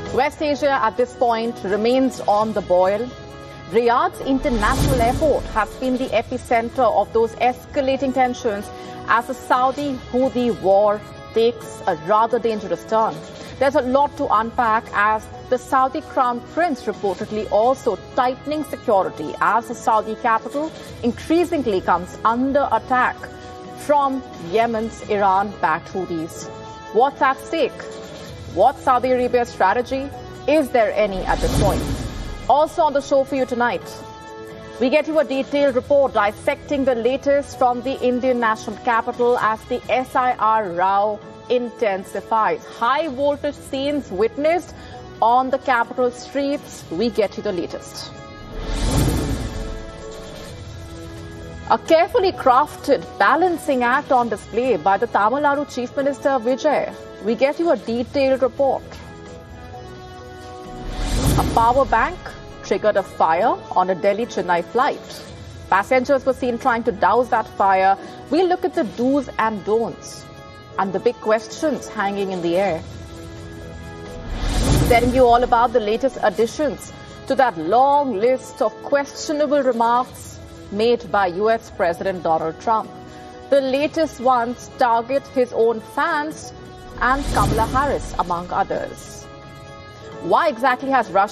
West Asia at this point remains on the boil. Riyadh's international airport has been the epicenter of those escalating tensions as the Saudi-Houthi war takes a rather dangerous turn. There's a lot to unpack as the Saudi Crown Prince reportedly also tightening security as the Saudi capital increasingly comes under attack from Yemen's Iran-backed Houthis. What's at stake? What's Saudi Arabia's strategy? Is there any at this point? Also on the show for you tonight, we get you a detailed report dissecting the latest from the Indian national capital as the SIR row intensifies. High voltage scenes witnessed on the capital streets. We get you the latest. A carefully crafted balancing act on display by the Tamil Nadu Chief Minister Vijay. We get you a detailed report. A power bank triggered a fire on a Delhi-Chennai flight. Passengers were seen trying to douse that fire. We'll look at the do's and don'ts and the big questions hanging in the air. Telling you all about the latest additions to that long list of questionable remarks made by US President Donald Trump. The latest ones target his own fans and Kamala Harris, among others. Why exactly has Russia